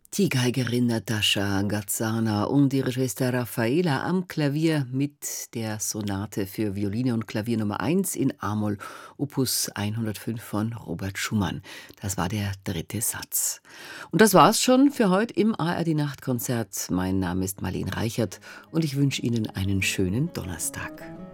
Die Geigerin Natascha Gazana und ihre Schwester Raffaela am Klavier mit der Sonate für Violine und Klavier Nummer 1 in A-Moll, Opus 105 von Robert Schumann. Das war der dritte Satz. Und das war's schon für heute im ARD Nachtkonzert. Mein Name ist Marlene Reichert und ich wünsche Ihnen einen schönen Donnerstag.